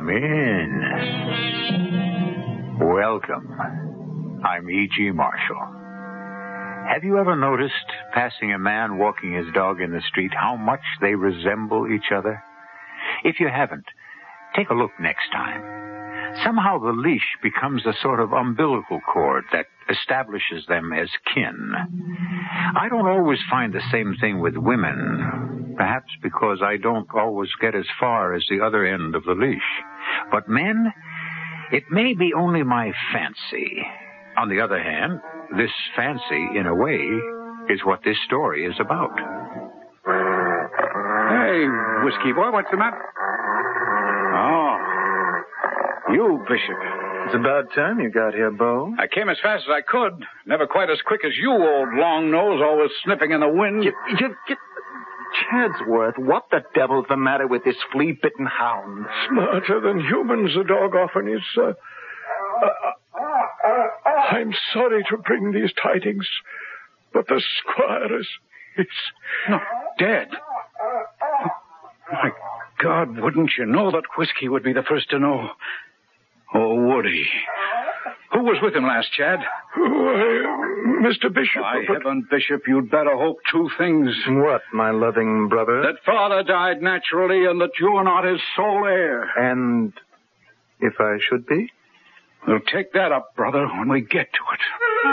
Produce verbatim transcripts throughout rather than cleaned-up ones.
Come in. Welcome. I'm E G. Marshall. Have you ever noticed, passing a man walking his dog in the street, how much they resemble each other? If you haven't, take a look next time. Somehow the leash becomes a sort of umbilical cord that establishes them as kin. I don't always find the same thing with women, perhaps because I don't always get as far as the other end of the leash. But men, it may be only my fancy. On the other hand, this fancy, in a way, is what this story is about. Hey, Whiskey Boy, what's the matter? Oh, you, Bishop. It's about time you got here, Bo. I came as fast as I could. Never quite as quick as you, old long nose, always sniffing in the wind. You, you, you, Chadsworth, what the devil's the matter with this flea-bitten hound? Smarter than humans, the dog often is, uh, uh, I'm sorry to bring these tidings, but the squire is... is... No, dead. My God, wouldn't you know that Whiskey would be the first to know? Or would he? Who was with him last, Chad? Why, Mister Bishop. By but... heaven, Bishop, you'd better hope two things. What, my loving brother? That father died naturally and that you're not his sole heir. And if I should be? We'll take that up, brother, when we get to it.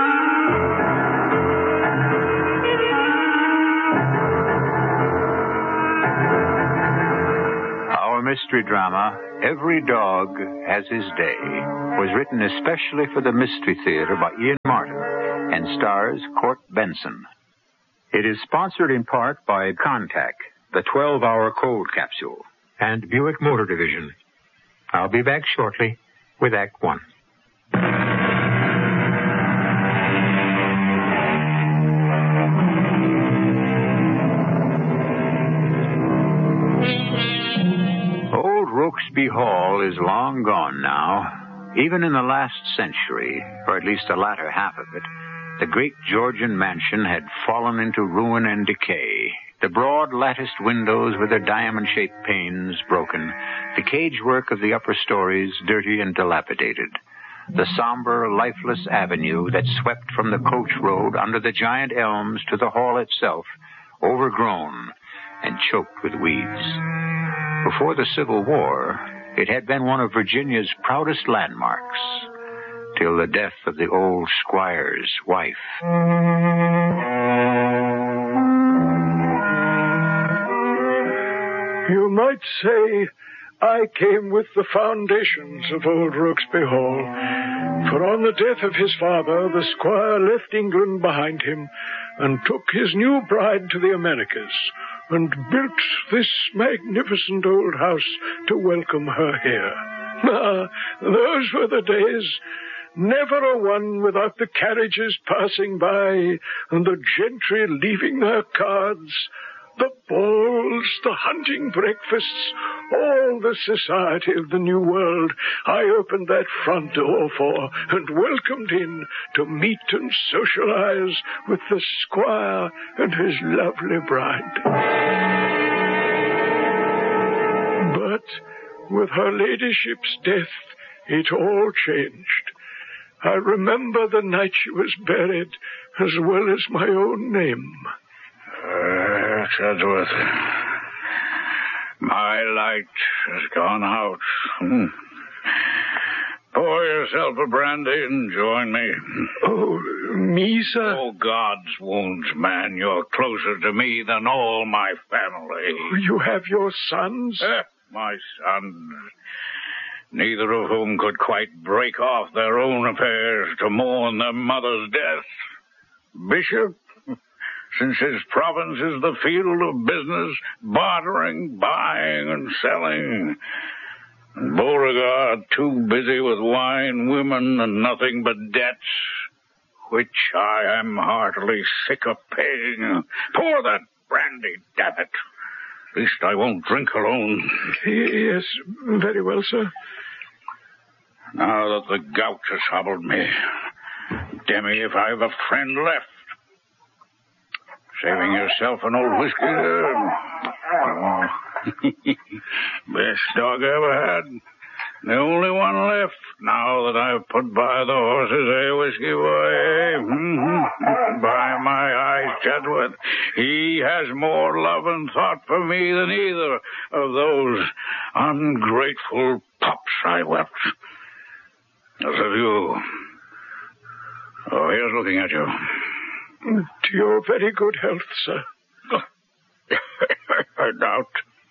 Our mystery drama, Every Dog Has His Day, was written especially for the Mystery Theater by Ian Martin and stars Court Benson. It is sponsored in part by Contac, the twelve-hour cold capsule, and Buick Motor Division. I'll be back shortly with Act One. Rokesby Hall is long gone now. Even in the last century, or at least the latter half of it, the great Georgian mansion had fallen into ruin and decay. The broad latticed windows with their diamond-shaped panes broken, the cage-work of the upper stories dirty and dilapidated, the somber, lifeless avenue that swept from the coach road under the giant elms to the hall itself, overgrown and choked with weeds. Before the Civil War, it had been one of Virginia's proudest landmarks, till the death of the old squire's wife. You might say I came with the foundations of old Rokesby Hall, for on the death of his father, the squire left England behind him and took his new bride to the Americas, and built this magnificent old house to welcome her here. Ah, those were the days. Never a one without the carriages passing by and the gentry leaving their cards, the balls, the hunting breakfasts, all the society of the New World I opened that front door for and welcomed in to meet and socialize with the squire and his lovely bride. But with her ladyship's death, it all changed. I remember the night she was buried as well as my own name. Uh, Chadsworth, my light has gone out. Hmm. Pour yourself a brandy and join me. Oh, me, sir? Oh, God's wounds, man, you're closer to me than all my family. You have your sons? Eh, my sons, neither of whom could quite break off their own affairs to mourn their mother's death. Bishop, since his province is the field of business, bartering, buying, and selling. And Beauregard too busy with wine, women, and nothing but debts, which I am heartily sick of paying. Pour that brandy, damn it. At least I won't drink alone. Yes, very well, sir. Now that the gout has hobbled me, Demi, if I've a friend left. Saving yourself an old whiskey there. Oh. Best dog I ever had. The only one left now that I've put by the horses, eh, Whiskey Boy? Mm-hmm. By my eyes, Chadsworth, he has more love and thought for me than either of those ungrateful pups I wept. As of you. Oh, here's looking at you. To your very good health, sir. I doubt.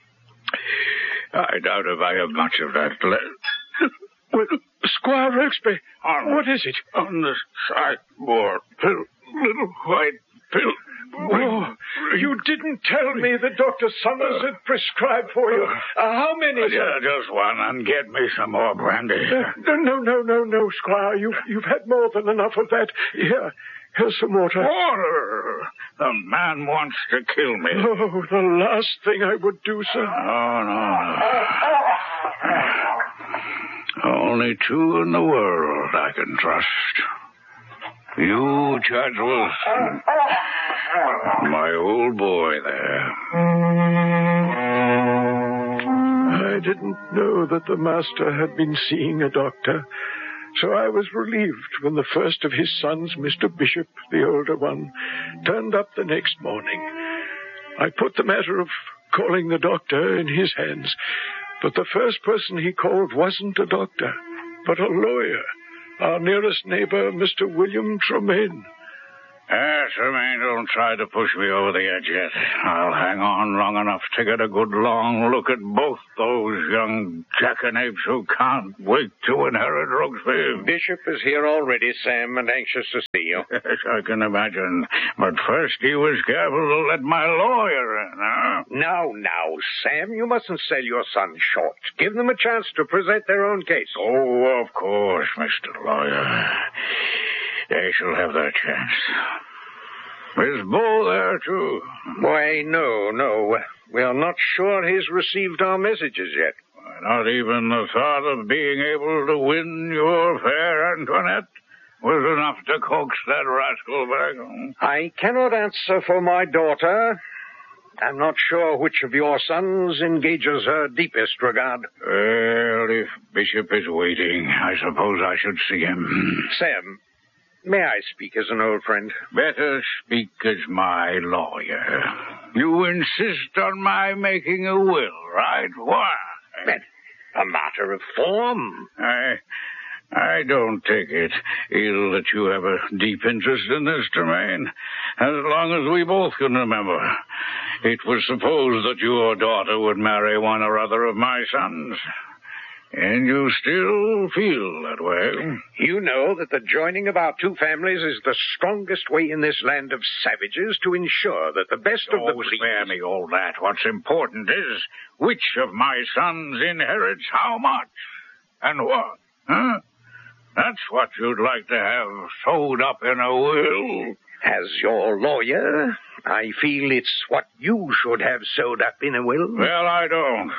I doubt if I have much of that left. Well, Squire Rokesby, on, what is it? On the sideboard. Pill, little white pill. Oh, you didn't tell me that Doctor Summers had prescribed for you. Uh, how many? Yeah, just one, and get me some more brandy. Uh, no, no, no, no, no, Squire. You've, you've had more than enough of that. Here, here's some water. Water? The man wants to kill me. Oh, the last thing I would do, sir. Oh, no. Only two in the world I can trust. You, Chadsworth, my old boy there. I didn't know that the master had been seeing a doctor, so I was relieved when the first of his sons, Mister Bishop, the older one, turned up the next morning. I put the matter of calling the doctor in his hands, but the first person he called wasn't a doctor, but a lawyer. Our nearest neighbor, Mister William Tremaine. Ah, Tremaine, don't try to push me over the edge yet. I'll hang on long enough to get a good long look at both those young jackanapes who can't wait to inherit Rokesby. Bishop is here already, Sam, and anxious to see you. Yes, I can imagine. But first he was careful to let my lawyer in, huh? Now, now, Sam, you mustn't sell your son short. Give them a chance to present their own case. Oh, of course, Mister Lawyer. They shall have their chance. Is Bo there, too? Why, no, no. We are not sure he's received our messages yet. Not even the thought of being able to win your fair Antoinette was enough to coax that rascal back. I cannot answer for my daughter. I'm not sure which of your sons engages her deepest regard. Well, if Bishop is waiting, I suppose I should see him. Sam, may I speak as an old friend? Better speak as my lawyer. You insist on my making a will, right? Why? But a matter of form. I... I don't take it ill that you have a deep interest in this, Tremaine. As long as we both can remember, it was supposed that your daughter would marry one or other of my sons. And you still feel that way. You know that the joining of our two families is the strongest way in this land of savages to ensure that the best oh, of the breed... spare me all that. What's important is which of my sons inherits how much and what, huh? That's what you'd like to have sewed up in a will. As your lawyer, I feel it's what you should have sewed up in a will. Well, I don't.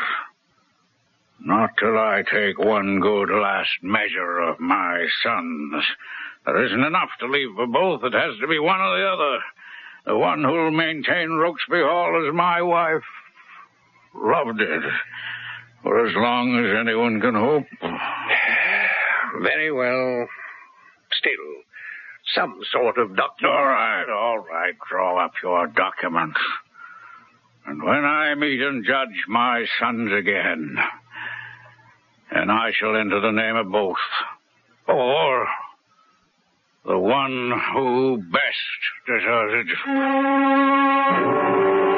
Not till I take one good last measure of my sons. There isn't enough to leave for both. It has to be one or the other. The one who'll maintain Rokesby Hall as my wife loved it for as long as anyone can hope. Very well. Still, some sort of document. All right, all right. Draw up your documents. And when I meet and judge my sons again, and I shall enter the name of both, or the one who best deserves it.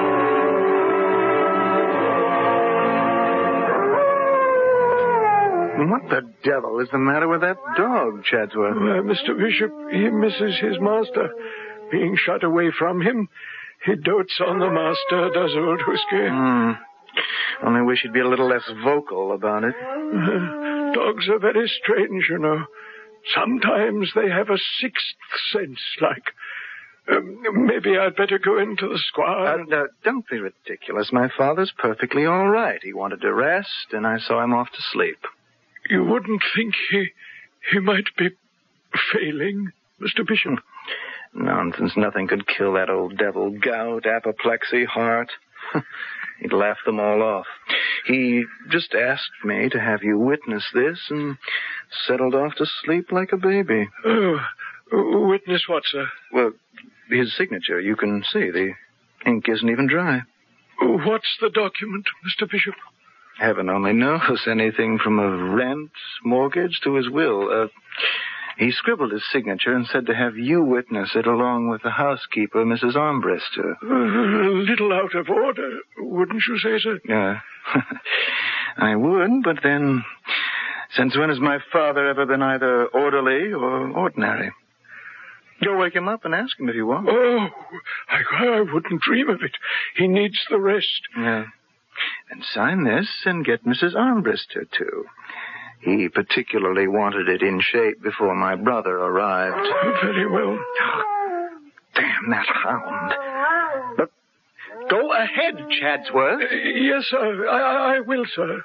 What the devil is the matter with that dog, Chadsworth? Uh, Mister Bishop, he misses his master. Being shut away from him, he dotes on the master, does old Whiskey. Mm. Only wish he'd be a little less vocal about it. Uh, dogs are very strange, you know. Sometimes they have a sixth sense, like... Um, maybe I'd better go into the squire. Uh, no, don't be ridiculous. My father's perfectly all right. He wanted to rest, and I saw him off to sleep. You wouldn't think he he might be failing, Mister Bishop? Nonsense. Nothing could kill that old devil. Gout, apoplexy, heart. He'd laughed them all off. He just asked me to have you witness this and settled off to sleep like a baby. Oh, witness what, sir? Well, his signature. You can see the ink isn't even dry. What's the document, Mister Bishop? Heaven only knows. Anything from a rent, mortgage to his will. Uh, he scribbled his signature and said to have you witness it along with the housekeeper, Missus Armbruster. Uh, a little out of order, wouldn't you say, sir? Yeah. I would, but then, since when has my father ever been either orderly or ordinary? Go wake him up and ask him if you want. Oh, I, I wouldn't dream of it. He needs the rest. Yeah. And sign this and get Missus Armbruster, too. He particularly wanted it in shape before my brother arrived. Very well. Oh, damn that hound. But go ahead, Chadsworth. Uh, yes, sir. I, I will, sir.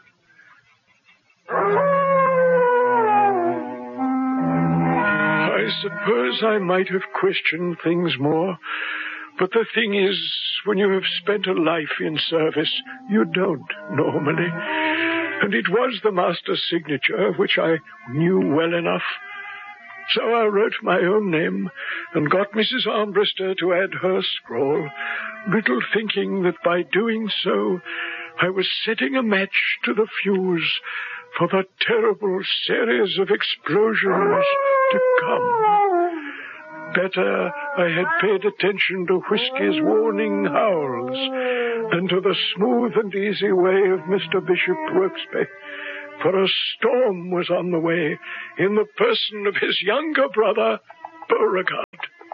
I suppose I might have questioned things more. But the thing is, when you have spent a life in service, you don't normally. And it was the master's signature, which I knew well enough. So I wrote my own name and got Missus Armbruster to add her scrawl, little thinking that by doing so, I was setting a match to the fuse for the terrible series of explosions to come. Better I had paid attention to Whiskey's warning howls than to the smooth and easy way of Mister Bishop Rokesby, for a storm was on the way in the person of his younger brother, Beauregard.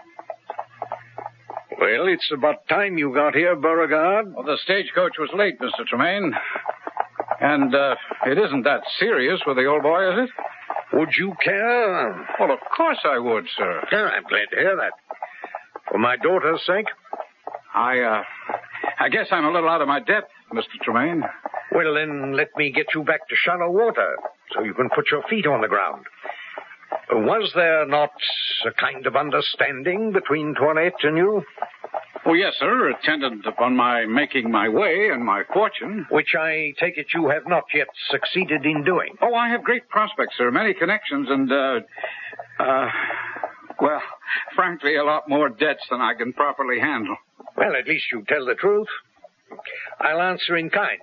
Well, it's about time you got here, Beauregard. Well, the stagecoach was late, Mister Tremaine. And uh, it isn't that serious with the old boy, is it? Would you care? Well, of course I would, sir. Yeah, I'm glad to hear that. For my daughter's sake? I, uh, I guess I'm a little out of my depth, Mister Tremaine. Well, then let me get you back to shallow water so you can put your feet on the ground. Was there not a kind of understanding between Toinette and you? Oh, yes, sir. Attendant upon my making my way and my fortune. Which I take it you have not yet succeeded in doing. Oh, I have great prospects, sir. Many connections and, uh, uh, well, frankly, a lot more debts than I can properly handle. Well, at least you tell the truth. I'll answer in kind.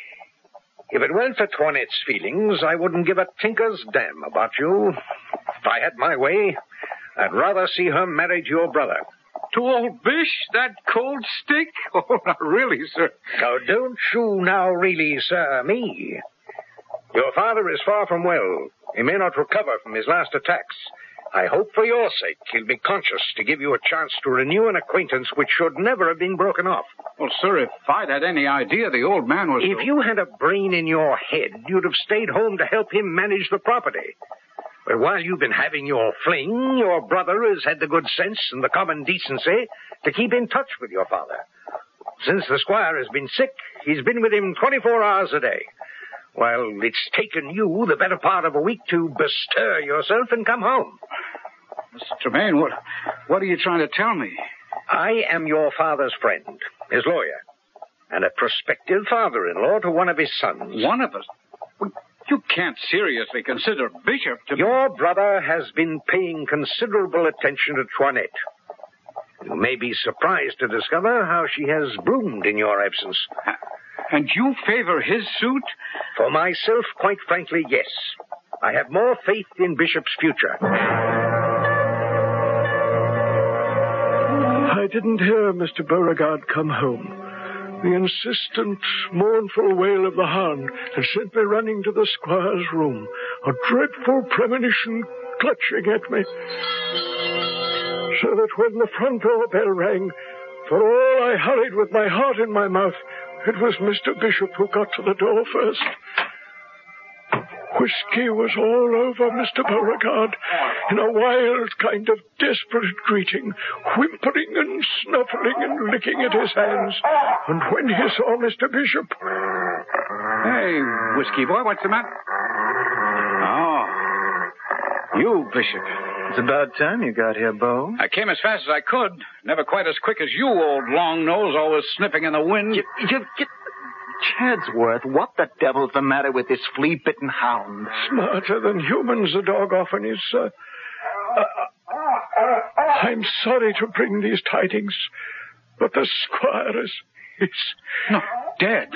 If it weren't for Toinette's feelings, I wouldn't give a tinker's damn about you. If I had my way, I'd rather see her marry to your brother. To old Bish? That cold stick? Oh, not really, sir. Now, don't you now really, sir, me. Your father is far from well. He may not recover from his last attacks. I hope for your sake he'll be conscious to give you a chance to renew an acquaintance which should never have been broken off. Well, sir, if I'd had any idea the old man was... If you had a brain in your head, you'd have stayed home to help him manage the property. But while you've been having your fling, your brother has had the good sense and the common decency to keep in touch with your father. Since the squire has been sick, he's been with him twenty-four hours a day. While it's taken you the better part of a week to bestir yourself and come home. Mister Tremaine, what, what are you trying to tell me? I am your father's friend, his lawyer, and a prospective father-in-law to one of his sons. One of us? Well, you can't seriously consider Bishop to... Your brother has been paying considerable attention to Toinette. You may be surprised to discover how she has bloomed in your absence. And you favor his suit? For myself, quite frankly, yes. I have more faith in Bishop's future. I didn't hear Mister Beauregard come home. The insistent, mournful wail of the hound had sent me running to the squire's room, a dreadful premonition clutching at me. So that when the front door bell rang, for all I hurried with my heart in my mouth, it was Mister Bishop who got to the door first. Whiskey was all over Mister Beauregard in a wild kind of desperate greeting, whimpering and snuffling and licking at his hands. And when he saw Mister Bishop... Hey, Whiskey boy, what's the matter? Oh, you, Bishop. It's about time you got here, Beau. I came as fast as I could. Never quite as quick as you, old long nose, always sniffing in the wind. You, you, you, Chadsworth, what the devil's the matter with this flea-bitten hound? Smarter than humans, the dog often is, sir. Uh, I'm sorry to bring these tidings, but the squire is... is... No, dead.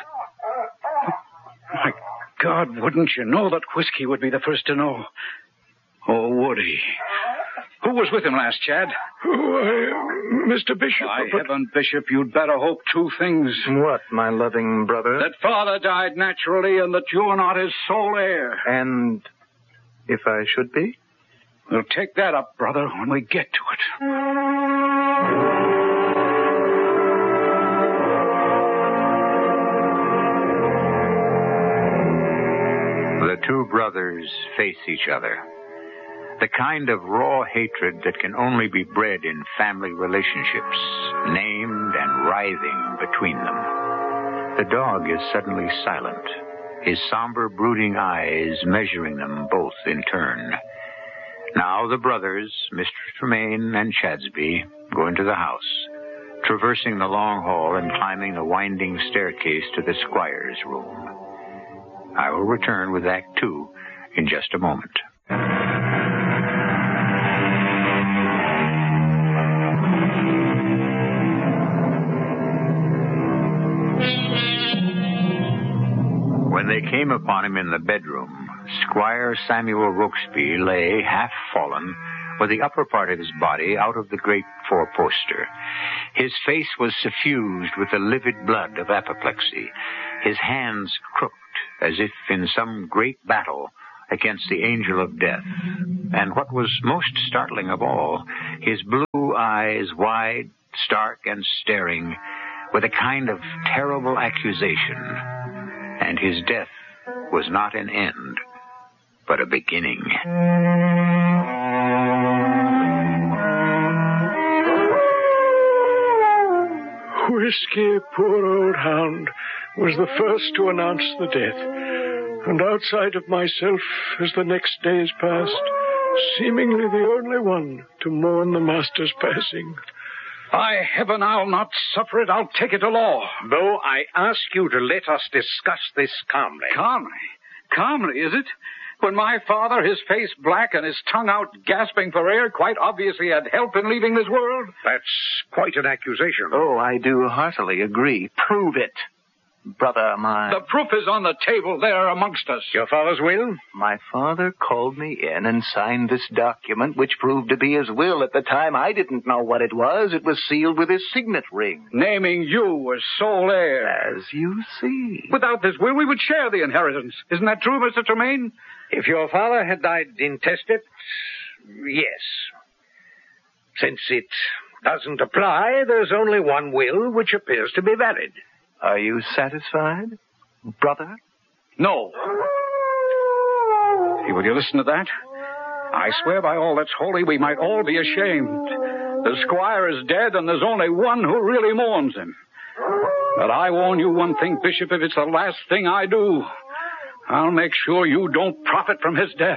My God, wouldn't you know that Whiskey would be the first to know? Oh, would he? Who was with him last, Chad? Oh, uh, Mister Bishop. By but... heaven, Bishop, you'd better hope two things. What, my loving brother? That father died naturally and that you are not his sole heir. And if I should be? We'll take that up, brother, when we get to it. The two brothers face each other. The kind of raw hatred that can only be bred in family relationships, named and writhing between them. The dog is suddenly silent, his somber, brooding eyes measuring them both in turn. Now the brothers, Mister Tremaine and Chadsby, go into the house, traversing the long hall and climbing the winding staircase to the squire's room. I will return with Act Two in just a moment. When they came upon him in the bedroom, Squire Samuel Rokesby lay, half fallen, with the upper part of his body out of the great four-poster. His face was suffused with the livid blood of apoplexy, his hands crooked as if in some great battle against the angel of death. And what was most startling of all, his blue eyes wide, stark, and staring with a kind of terrible accusation. And his death was not an end, but a beginning. Whiskey, poor old hound, was the first to announce the death. And outside of myself, as the next days passed, seemingly the only one to mourn the master's passing. By heaven, I'll not suffer it. I'll take it to law. Though I ask you to let us discuss this calmly. Calmly? Calmly, is it? When my father, his face black and his tongue out gasping for air, quite obviously had help in leaving this world? That's quite an accusation. Oh, I do heartily agree. Prove it, brother mine. The proof is on the table there amongst us. Your father's will? My father called me in and signed this document, which proved to be his will. At the time, I didn't know what it was. It was sealed with his signet ring. Naming you as sole heir. As you see. Without this will, we would share the inheritance. Isn't that true, Mister Tremaine? If your father had died intestate, yes. Since it doesn't apply, there's only one will which appears to be valid. Are you satisfied, brother? No. Hey, will you listen to that? I swear by all that's holy, we might all be ashamed. The squire is dead, and there's only one who really mourns him. But I warn you one thing, Bishop, if it's the last thing I do, I'll make sure you don't profit from his death.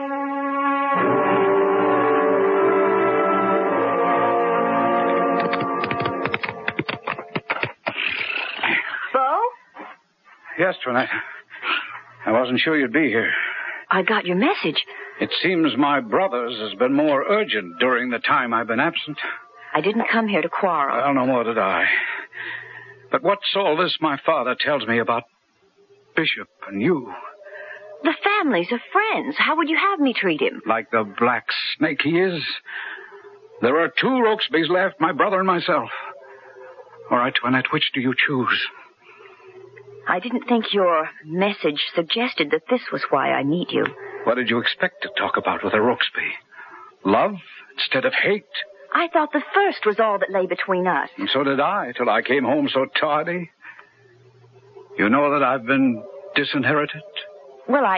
Yes, Trinette. I wasn't sure you'd be here. I got your message. It seems my brother's has been more urgent during the time I've been absent. I didn't come here to quarrel. Well, no more did I. But what's all this my father tells me about Bishop and you? The families are friends. How would you have me treat him? Like the black snake he is. There are two Rokesbys left, my brother and myself. All right, Toinette, which do you choose? I didn't think your message suggested that this was why I need you. What did you expect to talk about with a Rokesby? Love instead of hate? I thought the first was all that lay between us. And so did I, till I came home so tardy. You know that I've been disinherited? Well, I...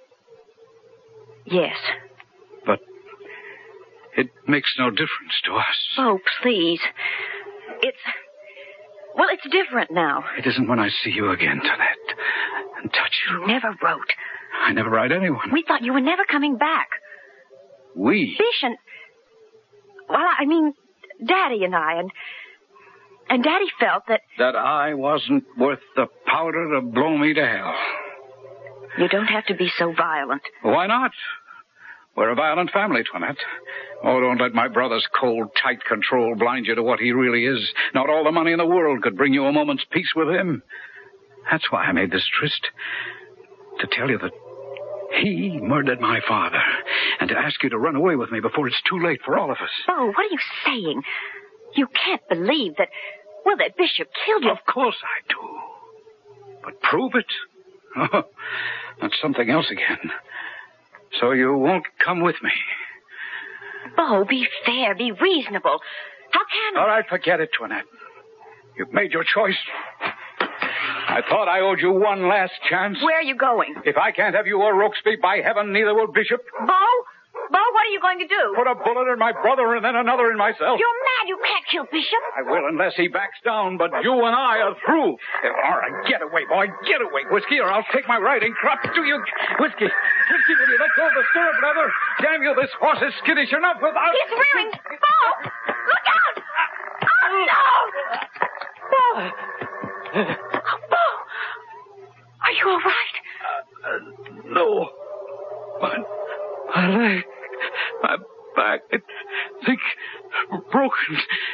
Yes. But it makes no difference to us. Oh, please. It's... Well, it's different now. It isn't when I see you again, Tonette, and touch you. You never wrote. I never write anyone. We thought you were never coming back. We? Bish and... Well, I mean, Daddy and I, and... And Daddy felt that... That I wasn't worth the powder to blow me to hell. You don't have to be so violent. Why not? We're a violent family, Toinette. Oh, don't let my brother's cold, tight control blind you to what he really is. Not all the money in the world could bring you a moment's peace with him. That's why I made this tryst. To tell you that he murdered my father. And to ask you to run away with me before it's too late for all of us. Bo, what are you saying? You can't believe that, well, that Bishop killed you. Of course I do. But prove it? Oh, that's something else again. So you won't come with me. Bo, be fair, be reasonable. How can I? All right, forget it, Toinette. You've made your choice. I thought I owed you one last chance. Where are you going? If I can't have you or Rokesby, by heaven, neither will Bishop. Bo? Bo, what are you going to do? Put a bullet in my brother and then another in myself. You're mad. You can't kill Bishop. I will unless he backs down, but you and I are through. All right, get away, boy. Get away, Whiskey, or I'll take my riding crop to you. Whiskey, Whiskey, will you let go of the stirrup leather? Damn you, this horse is skittish enough without... He's rearing. Bo! Look out! Oh, no! Bo! Oh, Bo! Are you all right? Uh, uh, no. My, my leg, my back, I think, broken.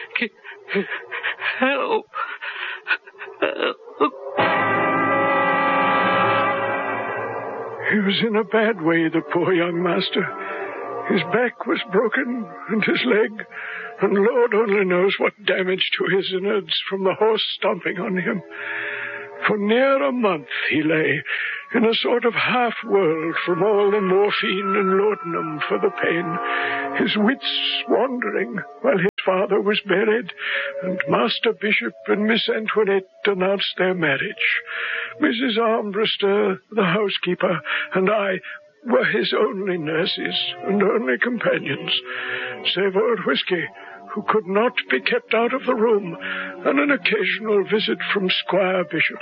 Help. Help. He was in a bad way, the poor young master. His back was broken, and his leg, and Lord only knows what damage to his innards from the horse stomping on him. For near a month he lay in a sort of half-world from all the morphine and laudanum for the pain, his wits wandering while his father was buried, and Master Bishop and Miss Antoinette announced their marriage. Missus Armbruster, the housekeeper, and I were his only nurses and only companions, save old Whiskey, who could not be kept out of the room, and an occasional visit from Squire Bishop.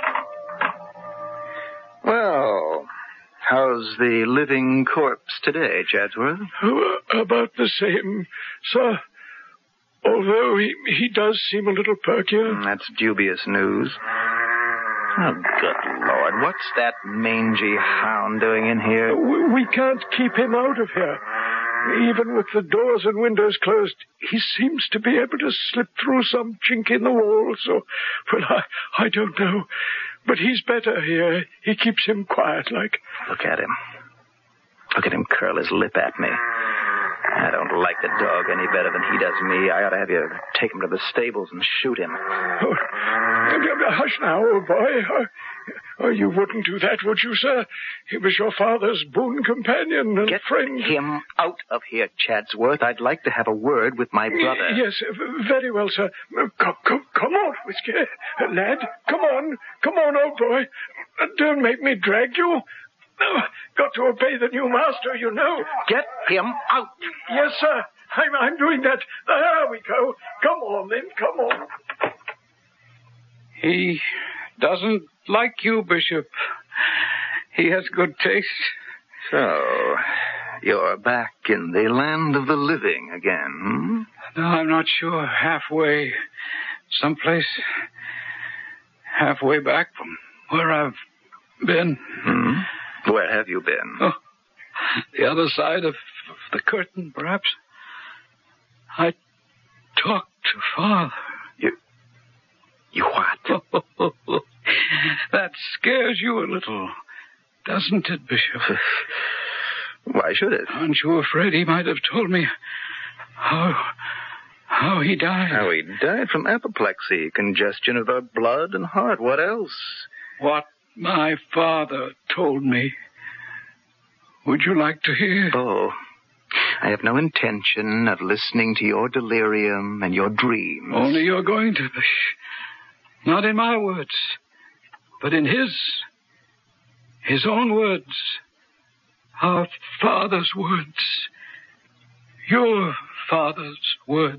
Well, how's the living corpse today, Chadsworth? Oh, about the same, sir. Although he, he does seem a little perkier. That's dubious news. Oh, good Lord. What's that mangy hound doing in here? We, we can't keep him out of here. Even with the doors and windows closed, he seems to be able to slip through some chink in the wall, so, well, I, I don't know. But he's better here. He keeps him quiet like. Look at him. Look at him curl his lip at me. I don't like the dog any better than he does me. I ought to have you take him to the stables and shoot him. Oh, hush now, old boy. Oh, you wouldn't do that, would you, sir? He was your father's boon companion and Get friend. Get him out of here, Chadsworth. I'd like to have a word with my brother. Yes, very well, sir. Come, come, come on, Whiskey. Lad, come on. Come on, old boy. Don't make me drag you. Oh, got to obey the new master, you know. Get him out. Yes, sir. I'm, I'm doing that. There we go. Come on, then. Come on. He doesn't like you, Bishop. He has good taste. So, you're back in the land of the living again, hmm? No, I'm not sure. Halfway. Someplace halfway back from where I've been. Hmm? Where have you been? Oh, the other side of, of the curtain, perhaps. I talked to Father. You... You what? Oh, that scares you a little, doesn't it, Bishop? Why should it? Aren't you afraid he might have told me how... how he died? How he died from apoplexy, congestion of the blood and heart. What else? What my father told me. Would you like to hear? Oh, I have no intention of listening to your delirium and your dreams. Only you're going to, Bish. Not in my words, but in his. His own words. Our father's words. Your father's words.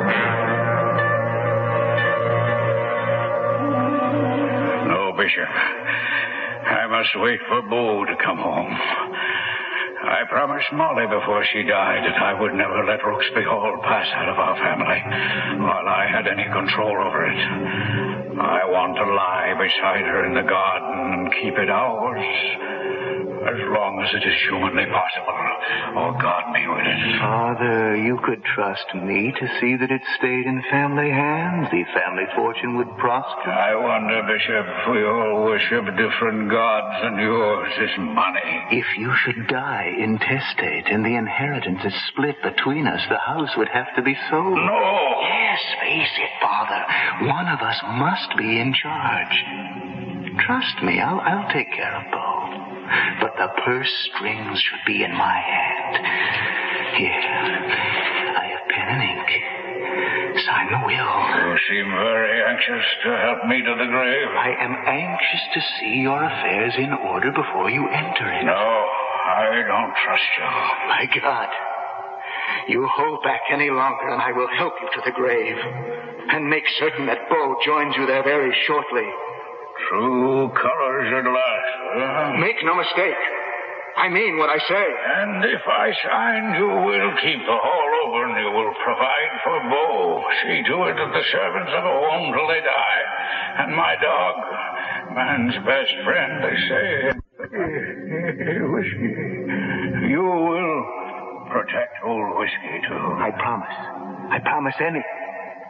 No, Bishop. I must wait for Bo to come home. I promised Molly before she died that I would never let Rokesby Hall pass out of our family while I had any control over it. I want to lie beside her in the garden and keep it ours. As long as it is humanly possible. Oh, God be with it. Father, you could trust me to see that it stayed in family hands. The family fortune would prosper. I wonder, Bishop, if we all worship different gods and yours is money. If you should die intestate and the inheritance is split between us, the house would have to be sold. No! Yes, face it, Father. One of us must be in charge. Trust me, I'll, I'll take care of Bo. But the purse strings should be in my hand. Here, I have pen and ink. Sign the will. You seem very anxious to help me to the grave. I am anxious to see your affairs in order before you enter it. No, I don't trust you. My God. You hold back any longer and I will help you to the grave. And make certain that Bo joins you there very shortly. True colors at last, huh? Make no mistake. I mean what I say. And if I sign, you will keep the hall open. You will provide for Bo. See to it that the servants have a home till they die. And my dog, man's best friend, they say, Whiskey, you will protect old Whiskey, too. I promise. I promise anything.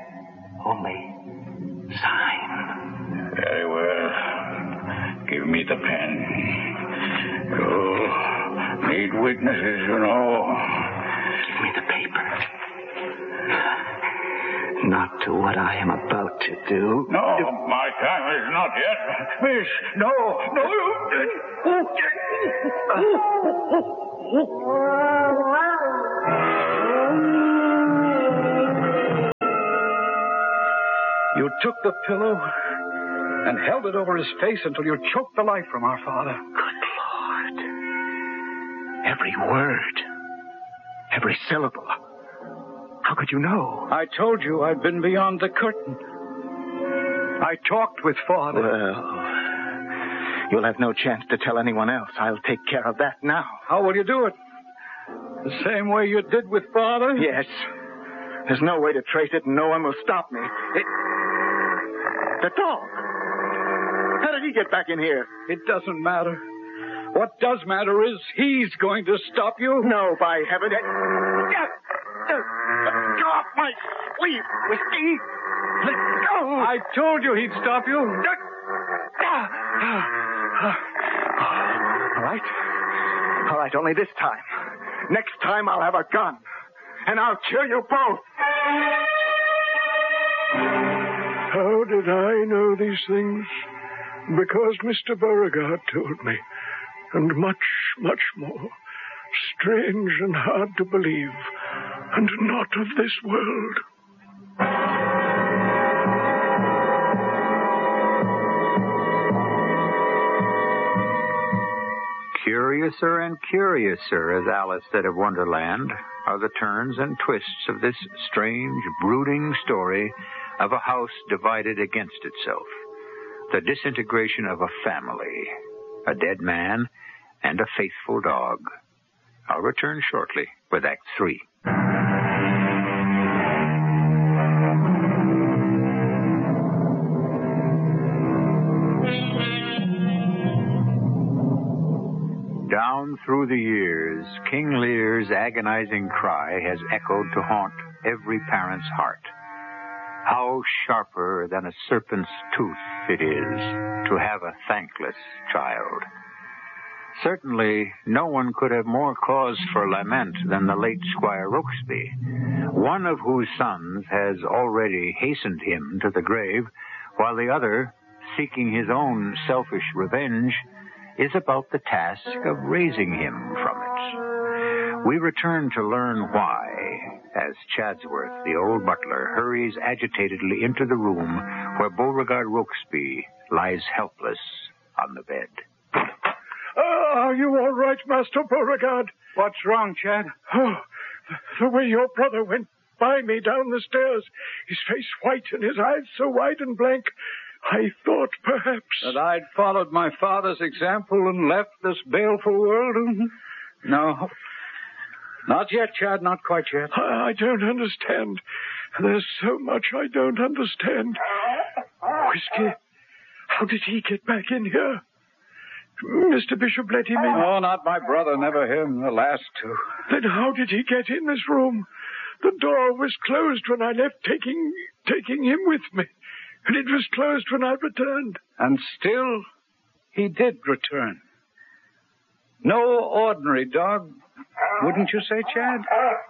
Only sign. Very well. Give me the pen. You need witnesses, you know. Give me the paper. Not to what I am about to do. No, my time is not yet. Miss, no, You took the pillow and held it over his face until you choked the life from our father. Good Lord. Every word. Every syllable. How could you know? I told you I'd been beyond the curtain. I talked with father. Well, you'll have no chance to tell anyone else. I'll take care of that now. How will you do it? The same way you did with father? Yes. There's no way to trace it, and no one will stop me. It... The dog. How did he get back in here? It doesn't matter. What does matter is he's going to stop you. No, by heaven. It... Go off my sleeve, Whiskey. Let go. I told you he'd stop you. All right. All right, only this time. Next time I'll have a gun. And I'll kill you both. How did I know these things? Because Mister Beauregard told me. And much, much more. Strange and hard to believe. And not of this world. Curiouser and curiouser, as Alice said of Wonderland, are the turns and twists of this strange, brooding story of a house divided against itself. The disintegration of a family, a dead man, and a faithful dog. I'll return shortly with Act Three. Down through the years, King Lear's agonizing cry has echoed to haunt every parent's heart. How sharper than a serpent's tooth it is to have a thankless child. Certainly, no one could have more cause for lament than the late Squire Rokesby, one of whose sons has already hastened him to the grave, while the other, seeking his own selfish revenge, is about the task of raising him from it. We return to learn why, as Chadsworth, the old butler, hurries agitatedly into the room where Beauregard Rokesby lies helpless on the bed. Uh, are you all right, Master Beauregard? What's wrong, Chad? Oh, the, the way your brother went by me down the stairs, his face white and his eyes so wide and blank, I thought perhaps... That I'd followed my father's example and left this baleful world? No. Not yet, Chad, not quite yet. I, I don't understand. There's so much I don't understand. Whiskey, how did he get back in here? Mister Bishop let him in. Oh, not my brother, never him, the last two. Then how did he get in this room? The door was closed when I left, taking taking him with me. And it was closed when I returned. And still, he did return. No ordinary dog, wouldn't you say, Chad?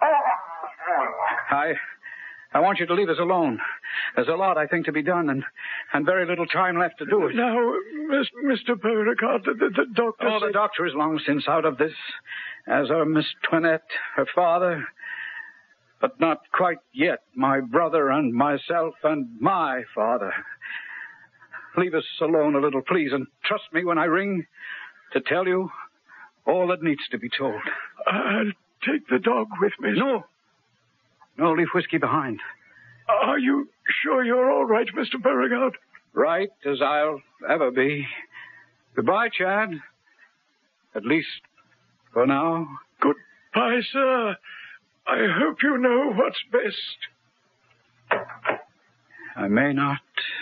I... I want you to leave us alone. There's a lot, I think, to be done, and, and very little time left to do it. Now, Mister Beauregard, the, the, the doctor... Oh, said... the doctor is long since out of this, as are Miss Toinette, her father, but not quite yet my brother and myself and my father. Leave us alone a little, please, and trust me when I ring to tell you all that needs to be told. I'll take the dog with me. No. No, leave Whiskey behind. Are you sure you're all right, Mister Beauregard? Right as I'll ever be. Goodbye, Chad. At least for now. Goodbye, sir. I hope you know what's best. I may not.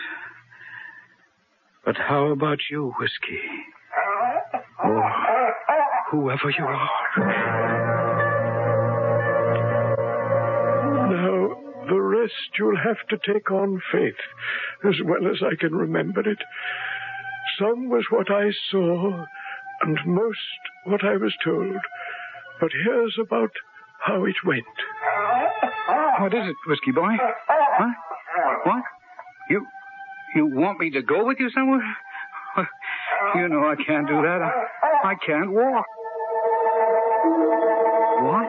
But how about you, Whiskey? Or whoever you are. Now, the rest you'll have to take on faith, as well as I can remember it. Some was what I saw, and most what I was told. But here's about how it went. What is it, Whiskey boy? What? What? You you want me to go with you somewhere? You know I can't do that. I, I can't walk. What?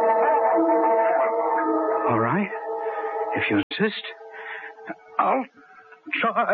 All right. If you insist, I'll try.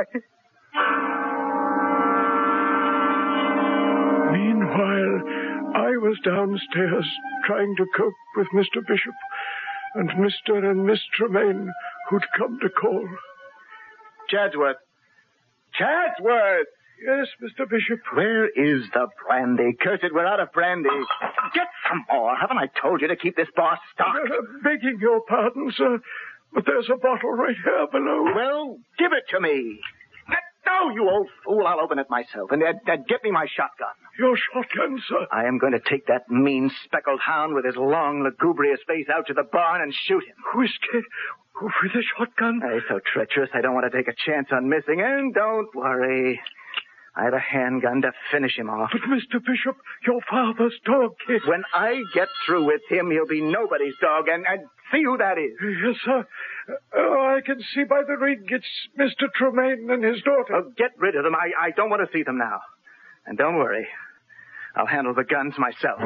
Meanwhile, I was downstairs trying to cope with Mister Bishop and Mister and Miss Tremaine, who'd come to call. Chadsworth. Chadsworth! Yes, Mister Bishop. Where is the brandy? Curse it, we're out of brandy. Get some more. Haven't I told you to keep this bar stocked? Uh, begging your pardon, sir, but there's a bottle right here below. Well, give it to me. No, you old fool. I'll open it myself. And uh, uh, get me my shotgun. Your shotgun, sir? I am going to take that mean speckled hound with his long, lugubrious face out to the barn and shoot him. Whiskey? With a shotgun? He's so treacherous, I don't want to take a chance on missing. And don't worry. I have a handgun to finish him off. But, Mister Bishop, your father's dog, kid. When I get through with him, he'll be nobody's dog. And, and see who that is. Yes, sir. Oh, I can see by the ring it's Mister Tremaine and his daughter. Oh, get rid of them. I, I don't want to see them now. And don't worry. I'll handle the guns myself.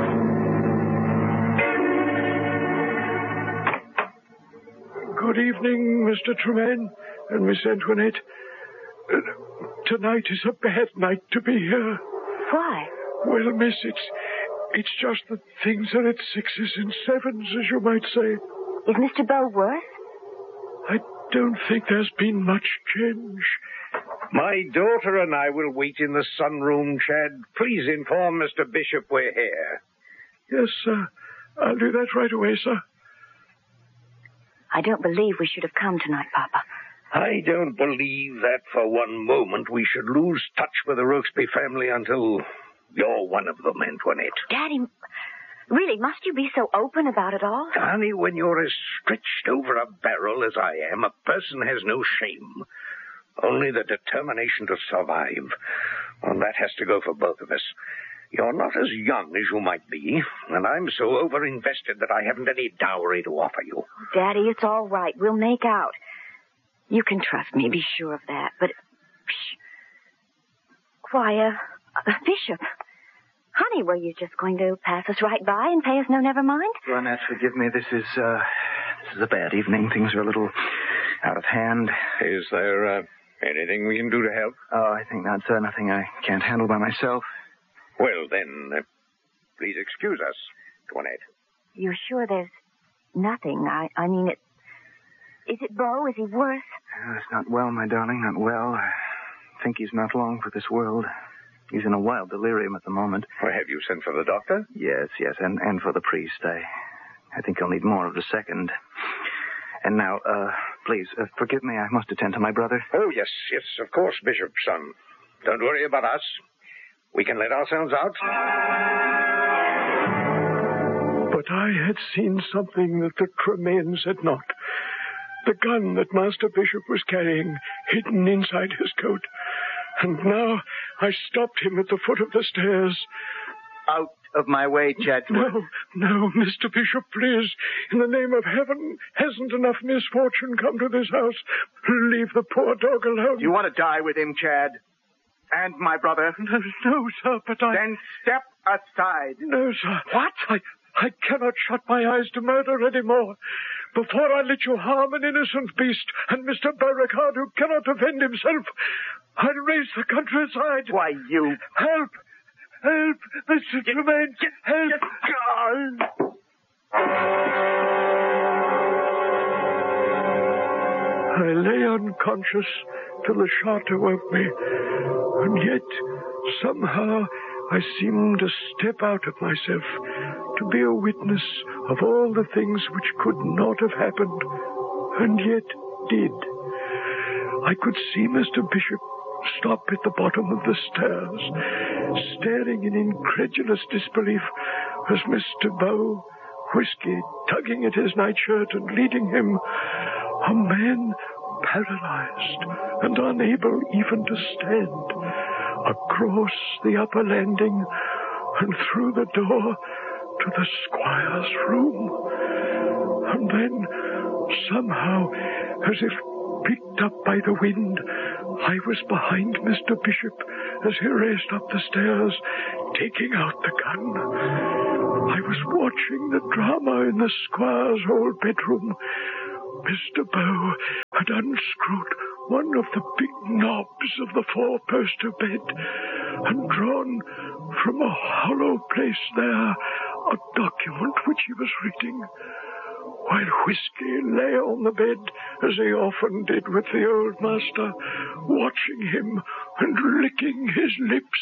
Good evening, Mister Tremaine and Miss Antoinette. Uh, tonight is a bad night to be here. Why? Well, miss, it's it's just that things are at sixes and sevens, as you might say. Is Mister Bow worse? I don't think there's been much change. My daughter and I will wait in the sunroom, Chad. Please inform Mister Bishop we're here. Yes, sir. I'll do that right away, sir. I don't believe we should have come tonight, Papa. I don't believe that for one moment we should lose touch with the Rokesby family until you're one of them, Antoinette. Daddy, really, must you be so open about it all? Honey, when you're as stretched over a barrel as I am, a person has no shame. Only the determination to survive. And that has to go for both of us. You're not as young as you might be, and I'm so over-invested that I haven't any dowry to offer you. Daddy, it's all right. We'll make out. You can trust me, be sure of that. But, shh. Why, uh, uh, Bishop, honey, were you just going to pass us right by and pay us no never mind? Ronette, forgive me. This is, uh, this is a bad evening. Things are a little out of hand. Is there, uh, anything we can do to help? Oh, I think not, sir. Nothing I can't handle by myself. Well, then, uh, please excuse us, Toinette. You're sure there's nothing? I, I mean, it... Is it Bo? Is he worse? Uh, it's not well, my darling, not well. I think he's not long for this world. He's in a wild delirium at the moment. Well, have you sent for the doctor? Yes, yes, and, and for the priest. I, I think he'll need more of the second. And now, uh, please, uh, forgive me. I must attend to my brother. Oh, yes, yes, of course, Bishop, son. Don't worry about us. We can let ourselves out. But I had seen something that the Tremaines had not. The gun that Master Bishop was carrying, hidden inside his coat. And now I stopped him at the foot of the stairs. Out of my way, Chadsworth. No, no, Mister Bishop, please. In the name of heaven, hasn't enough misfortune come to this house? Leave the poor dog alone. You want to die with him, Chad? And my brother? No, no, sir, but I... Then step aside. No, sir. What? I, I cannot shut my eyes to murder anymore. Before I let you harm an innocent beast and Mister Beauregard, who cannot defend himself, I'll raise the countryside. Why, you... Help! Help! Mister Tremaine! Help! God! I lay unconscious till the shot awoke me, and yet, somehow, I seemed to step out of myself, to be a witness of all the things which could not have happened, and yet did. I could see Mister Bishop stop at the bottom of the stairs, staring in incredulous disbelief as Mister Bow, Whiskey, tugging at his nightshirt and leading him, a man paralyzed and unable even to stand, across the upper landing and through the door to the squire's room. And then, somehow, as if picked up by the wind, I was behind Mister Bishop as he raced up the stairs, taking out the gun. I was watching the drama in the squire's old bedroom. Mister Bow had unscrewed one of the big knobs of the four-poster bed and drawn from a hollow place there a document which he was reading, while Whiskey lay on the bed, as he often did with the old master, watching him and licking his lips.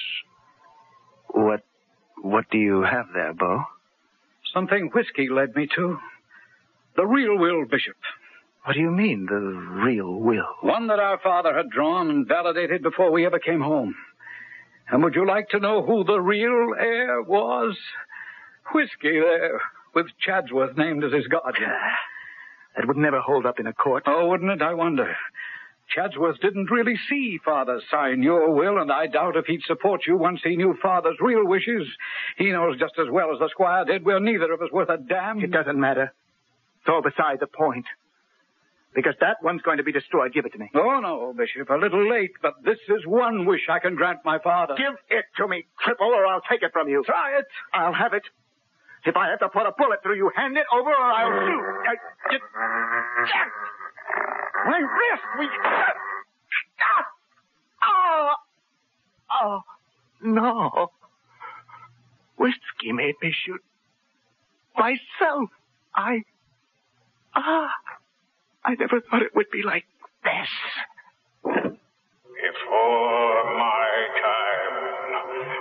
What, what do you have there, Bo? Something Whiskey led me to. The real will, Bishop. What do you mean, the real will? One that our father had drawn and validated before we ever came home. And would you like to know who the real heir was? Whiskey there, with Chadsworth named as his guardian. That would never hold up in a court. Oh, wouldn't it? I wonder. Chadsworth didn't really see Father sign your will, and I doubt if he'd support you once he knew Father's real wishes. He knows just as well as the squire did we're neither of us worth a damn. It doesn't matter. It's all beside the point. Because that one's going to be destroyed. Give it to me. Oh, no, Bishop. A little late, but this is one wish I can grant my father. Give it to me, cripple, or I'll take it from you. Try it. I'll have it. If I have to put a bullet through you, hand it over or I'll shoot. I, just, just, my wrist. We. Stop. Oh. Oh. No. Whiskey made me shoot myself. I. Ah. I never thought it would be like